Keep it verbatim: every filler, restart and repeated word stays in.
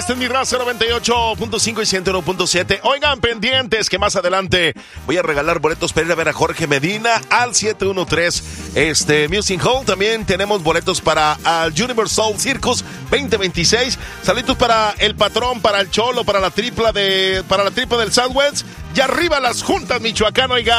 Este es mi raza noventa y ocho punto cinco y ciento uno punto siete. Oigan, pendientes que más adelante voy a regalar boletos para ir a ver a Jorge Medina al siete uno tres este, Music Hall. También tenemos boletos para al Universal Circus veinte veintiséis. Saludos para el patrón, para el Cholo, para la tripla de para la tripla del Southwest. Y arriba las juntas, Michoacán, oiga.